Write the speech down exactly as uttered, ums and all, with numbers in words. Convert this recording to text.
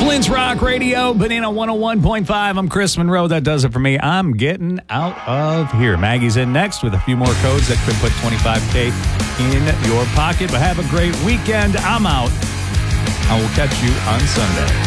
Twins Rock Radio, Banana one oh one point five. I'm Chris Monroe. That does it for me. I'm getting out of here. Maggie's in next with a few more codes that could put twenty-five K in your pocket. But have a great weekend. I'm out. I will catch you on Sunday.